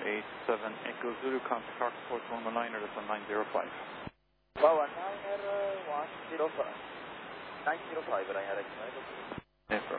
Echo Zulu, contact Foxtrot 119er, that's on 905. Wow, 105. 905, I had it. Yes, sir.